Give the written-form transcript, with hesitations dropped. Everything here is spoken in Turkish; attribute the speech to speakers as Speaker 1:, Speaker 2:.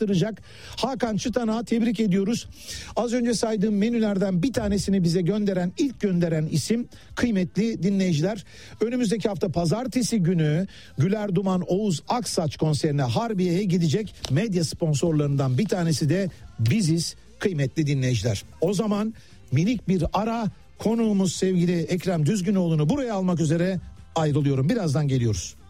Speaker 1: ulaştıracak. Hakan Çıtanak'ı tebrik ediyoruz. Az önce saydığım menülerden bir tanesini bize ilk gönderen isim kıymetli dinleyiciler. Önümüzdeki hafta pazartesi günü Güler Duman Oğuz Aksaç konserine Harbiye'ye gidecek. Medya sponsorlarından bir tanesi de biziz kıymetli dinleyiciler. O zaman minik bir ara, konuğumuz sevgili Ekrem Düzgünoğlu'nu buraya almak üzere ayrılıyorum. Birazdan geliyoruz.